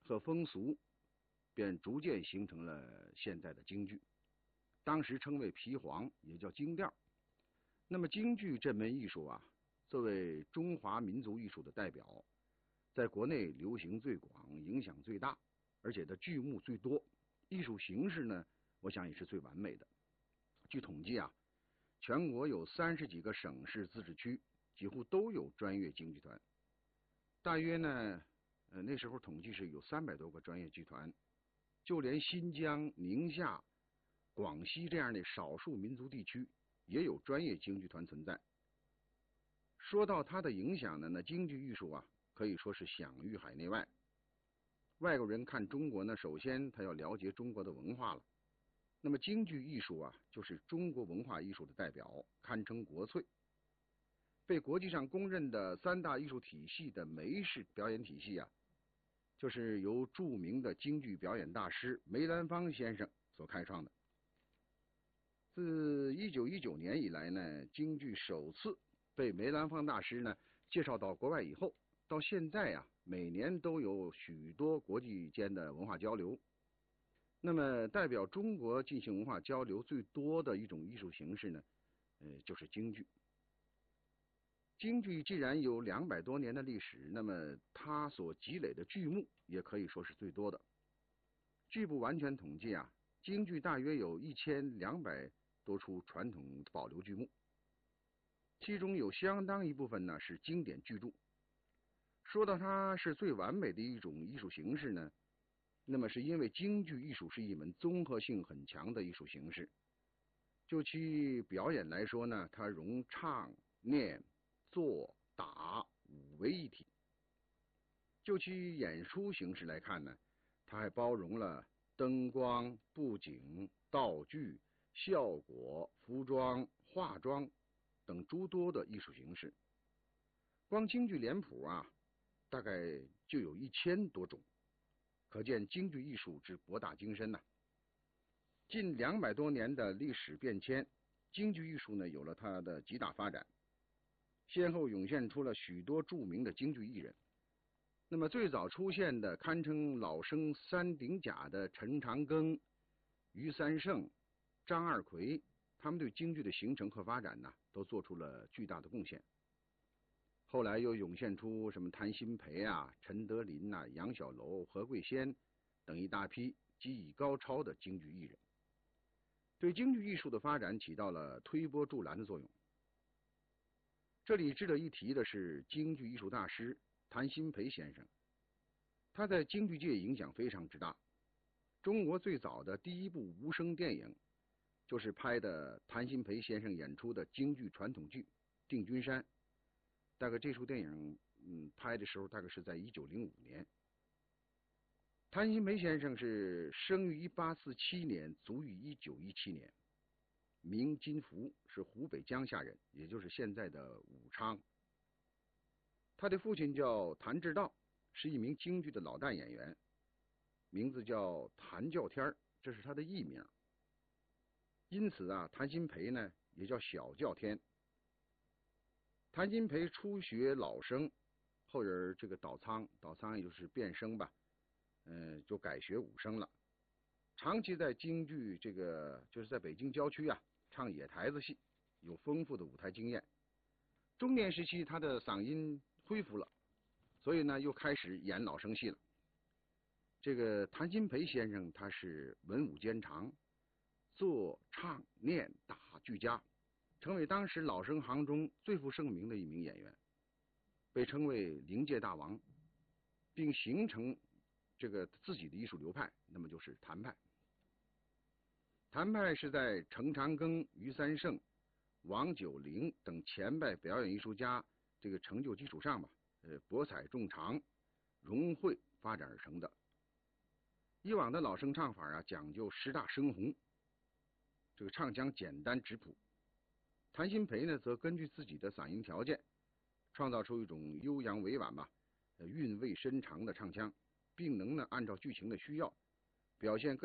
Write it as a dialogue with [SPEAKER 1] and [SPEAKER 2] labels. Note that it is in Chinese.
[SPEAKER 1] 和风俗，便逐渐形成了现在的京剧。当时称为皮黄，也叫京调。那么京剧这门艺术啊，作为中华民族艺术的代表，在国内流行最广，影响最大，而且的剧目最多，艺术形式呢，我想也是最完美的。据统计啊，全国有30几个省市自治区，几乎都有专业京剧团。大约呢，那时候统计是有300多个专业剧团。就连新疆、宁夏、广西这样的少数民族地区，也有专业京剧团存在。说到它的影响呢，那京剧艺术啊，可以说是享誉海内外。外国人看中国呢，首先他要了解中国的文化了。那么京剧艺术啊，就是中国文化艺术的代表，堪称国粹。被国际上公认的3大艺术体系的梅式表演体系啊，就是由著名的京剧表演大师梅兰芳先生所开创的。自1919年以来呢，京剧首次被梅兰芳大师呢介绍到国外以后，到现在啊，每年都有许多国际间的文化交流。那么代表中国进行文化交流最多的一种艺术形式呢，就是京剧。京剧既然有200多年的历史，那么它所积累的剧目也可以说是最多的。据不完全统计啊，京剧大约有1200多出传统保留剧目，其中有相当一部分呢是经典巨著。说到它是最完美的一种艺术形式呢，那么是因为京剧艺术是一门综合性很强的艺术形式。就其表演来说呢，它融唱、念、做、打5为一体。就其演出形式来看呢，它还包容了灯光、布景、道具、效果、服装、化妆等诸多的艺术形式。光京剧脸谱啊，大概就有1000多种，可见京剧艺术之博大精深呐。近200多年的历史变迁，京剧艺术呢有了它的极大发展，先后涌现出了许多著名的京剧艺人。那么最早出现的堪称老生3鼎甲的陈长庚、于三胜、张二奎，他们对京剧的形成和发展呢，都做出了巨大的贡献。后来又涌现出什么谭鑫培啊、陈德林啊、杨小楼、何桂仙等一大批技艺高超的京剧艺人，对京剧艺术的发展起到了推波助澜的作用。这里值得一提的是京剧艺术大师谭鑫培先生，他在京剧界影响非常之大。中国最早的第一部无声电影，就是拍的谭鑫培先生演出的京剧传统剧《定军山》。大概这出电影拍的时候大概是在1905年。谭鑫培先生是生于1847年，卒于1917年，名金福，是湖北江夏人，也就是现在的武昌。他的父亲叫谭志道，是一名京剧的老旦演员，名字叫谭教天，这是他的艺名。因此啊，谭鑫培呢也叫小教天。谭鑫培初学老生，后人这个倒仓也就是变声吧，就改学武生了。长期在京剧就是在北京郊区啊唱野台子戏，有丰富的舞台经验。中年时期他的嗓音恢复了，所以呢又开始演老生戏了。这个谭鑫培先生他是文武兼长，做唱念打俱佳，成为当时老生行中最负盛名的一名演员，被称为灵界大王，并形成这个自己的艺术流派，那么就是谭派。谭派是在程长庚、于三胜、王九龄等前辈表演艺术家这个成就基础上吧，博采众长，融汇发展而成的。以往的老生唱法啊，讲究实大声洪，这个唱腔简单质朴。谭鑫培呢，则根据自己的嗓音条件，创造出一种悠扬委婉吧，韵味深长的唱腔，并能呢按照剧情的需要，表现